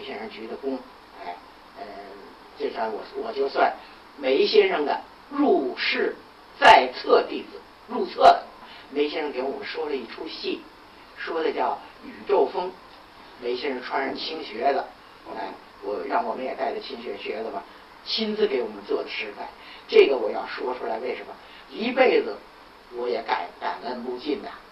先生鞠的躬，哎，这算我就算梅先生的入室在册弟子，入册的。梅先生给我们说了一出戏，说的叫《宇宙风》。梅先生穿上青靴子，哎，让我们也带着青靴子吧，亲自给我们做的示范。这个我要说出来，为什么？一辈子我也感恩不尽呐。